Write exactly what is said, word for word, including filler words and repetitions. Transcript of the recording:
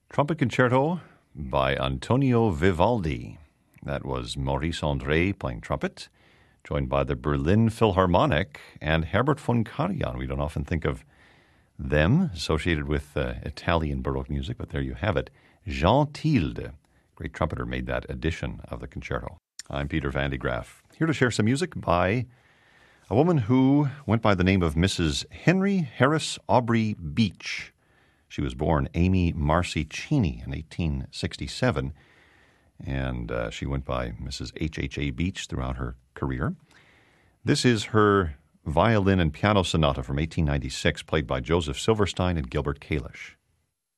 Trumpet Concerto by Antonio Vivaldi. That was Maurice André playing trumpet, joined by the Berlin Philharmonic and Herbert von Karajan. We don't often think of them associated with uh, Italian Baroque music, but there you have it. Jean Tilde, great trumpeter, made that edition of the concerto. I'm Peter Van de Graaff, here to share some music by a woman who went by the name of Missus Henry Harris Aubrey Beach. She was born Amy Marcy Cheney in eighteen sixty-seven, and uh, she went by Missus H H A Beach throughout her career. This is her violin and piano sonata from eighteen ninety-six, played by Joseph Silverstein and Gilbert Kalish.